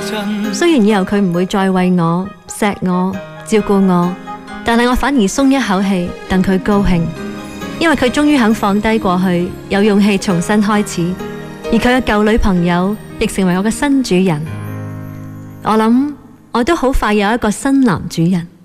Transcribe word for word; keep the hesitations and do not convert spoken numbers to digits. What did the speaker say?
雖然以後佢唔會再為我錫我照顧我，但係我反而鬆一口氣，戥佢高興，因為佢終於肯放低過去，有勇氣重新開始，而佢嘅舊女朋友亦成為我嘅新主人。我諗我都好快有一個新男主人。